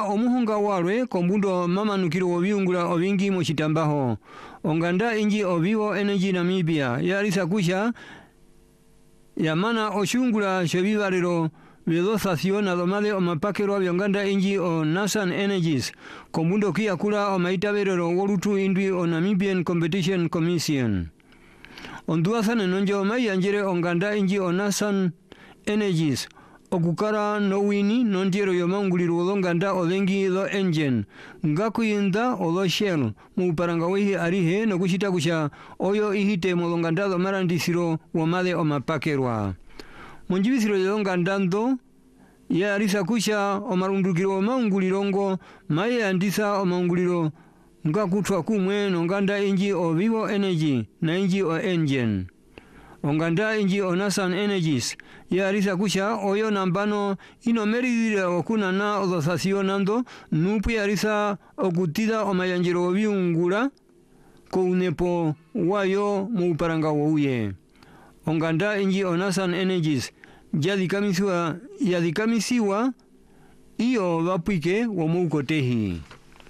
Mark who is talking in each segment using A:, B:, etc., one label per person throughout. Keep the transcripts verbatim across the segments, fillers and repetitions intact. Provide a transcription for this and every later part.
A: omuhunga walwe kombundo mamanukiro obiungula obingi mu kitambaho onganda inji obiwo energy Namibia yalisa kusha yamana oshungula shobibalero bilosación adomade o mapakero abionganda inji o Nasan Energies kombundo kia kula o maitaberero wolutu indwi o Namibian Competition Commission onduasan enonjo mai anjere onganda inji o Nasan Energies okukara no wini nontiero yomanguliro olonganda olengi lo engine ngakuyinda olo shell mu parangawihi arihe no kushita kusha oyo ihite molonganda do marandisiro womade o mapakerwa monjibisiro yongandando ya arisa kusha o marundukiro mangulirongo maye andisa o manguliro ngakutwa kumwe nonganda inji o Vivo Energy na inji o engine onganda inji o Nasan Energies ya arisa kusha oyo nambano ino meridira okuna na odosacionando nupu ya arisa okutida o mayanjiro obiungula ko unepo wayo mu paranga wouye onganda inji o Nasan Energies yadikamisiwa yadikamisiwa iyo vapuike womukotehi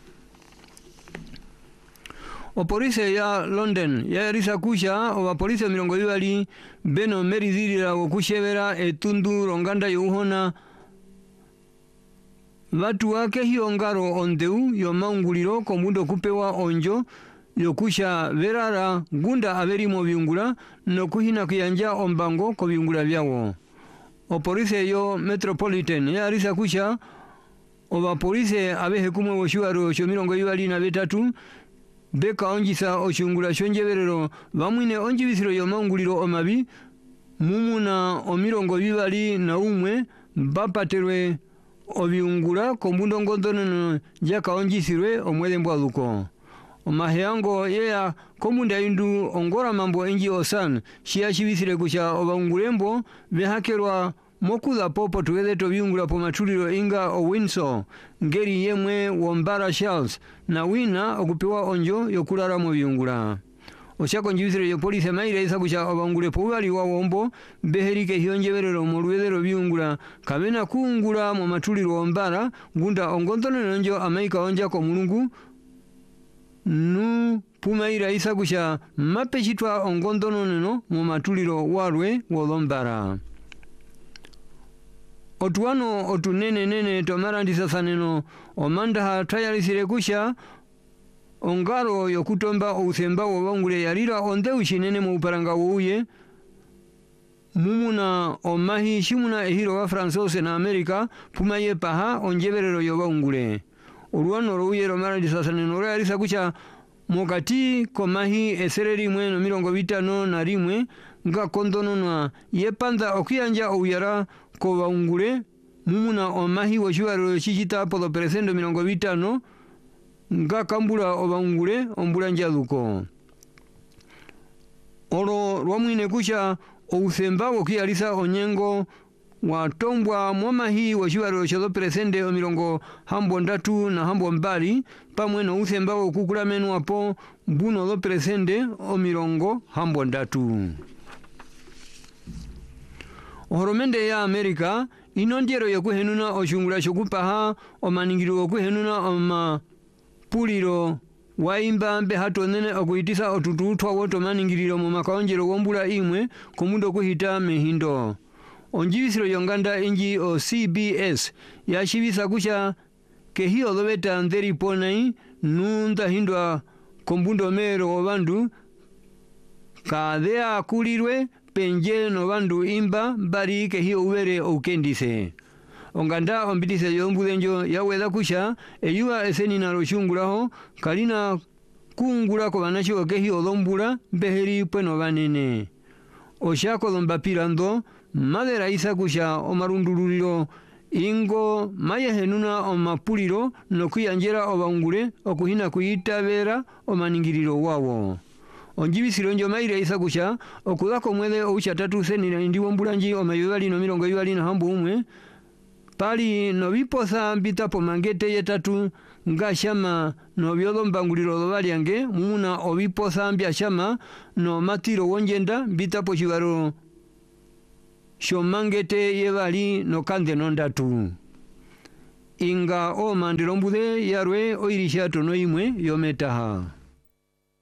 A: o polisi ya London ya risa kusha o polisi mirongo ibali beno meridira okushebera etundu ronganda yuhona watu wake hiyo ngaro ondeu yo maunguliro komundo kupewa onjo yokusha verara gunda averimo biungula no kuhina kuyanja ombango ko biungula byawo o polisi yo Metropolitan ya risa kusha o polisi abehe kumwe woshuaro sho mirongo ibali na betatu beka onjisa oshungula shonjeberero bamwine onjibisiro yo manguliro omabi mumuna o mirongo bibali na umwe bapaterwe obiungula kombundo ngondono jaka onjisirwe omwele mbwaluko omaheango yeya komunda indu ongora mambo enji osan shia shibisire kusha obaungulembo behakerwa mokuda popo tuweze tobiungula po matuliro inga o Windsor ngeri yemwe wombara Charles na wina okupewa onjo yokulara mu biungula oshako njibisire yo polisi maire isa kusha obangule po bali wa wombo beherike hionjeberero mu lwedero biungula kabena kuungula mu matuliro wombara gunda ongontono nonjo amaika onja ko mulungu nu pumaira isa kusha mapeshitwa ongontono neno mu matuliro warwe wolombara otuano otunene nene tomarandisa saneno omanda tayalisire kusha ongaro yokutomba ousemba wobangule yarira onde ushinene mu paranga wouye mumuna omahi shimuna ehiro wa Fransose na Amerika pumaye paha onjeberero yobangule uruano rouye romarandisa saneno yarisa kusha mokati komahi esereri mweno mirongo bitano na rimwe nga kondononwa yepanda okuyanja ouyara ko baungule mumuna omahi woshuaro chichita podo presendo mirongo bitano nga kambula obaungule ombula njaduko oro rwamwine kusha ousemba okuyalisa onyengo watombwa mwamahi woshuaro chodo presende o mirongo hambo ndatu na hambo mbali pamwe no usemba okukula menu apo buno do presende o mirongo hambo ndatu Oromende ya Amerika inondiero yokuhenuna oshungula shokupaha omaningiro okuhenuna oma puliro waimba mbe hato nene okuitisa otututwa woto maningiriro mu makaonjero wombula imwe kumundo kuhita mehindo onjibisiro yonganda inji o C B S yashibisa kusha kehiyo lobeta nderi ponai nunda hindwa kombundo mero obandu kadea kulirwe penje no bandu imba bari ke hiyo ubere ukendise onganda ombitise yombudenjo yaweda kusha eyuwa eseni na roshungulaho kalina kungula ko banacho ke hiyo lombula beheri pweno banene oshako lombapirando madera isa kusha omarundululiro ingo maye henuna omapuliro no kuyanjera obangule okuhina kuyitabera omaningiriro wawo onjibisiro njo maire isa kusha okudako mwele oucha tatu seni na indiwo mbulanji omayubali no mirongo yubali na hambu umwe pali no biposa mbita po mangete yetatu nga shama no byodo mbanguliro dobali yange muna obiposa mbya shama no matiro wonjenda mbita po chibaro shomangete yebali no kande nondatu inga o mandilo mbude yarwe oirisha tono imwe yometaha.